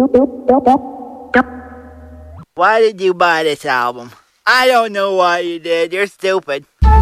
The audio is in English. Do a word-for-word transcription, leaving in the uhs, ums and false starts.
Why did you buy this album? I don't know why you did. You're stupid.